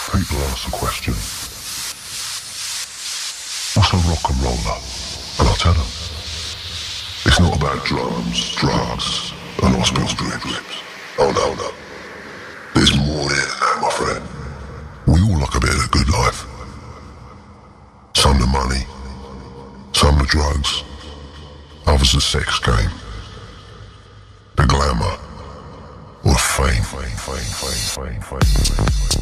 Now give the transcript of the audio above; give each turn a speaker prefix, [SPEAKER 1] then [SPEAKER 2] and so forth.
[SPEAKER 1] People ask the question, what's a rock and roller? And I'll tell them, it's not about drums, drugs, and hospital drips. Oh no, no. There's more there than that, my friend. We all like a bit of the good life. Some the money, some the drugs, others the sex game, the glamour, or fame.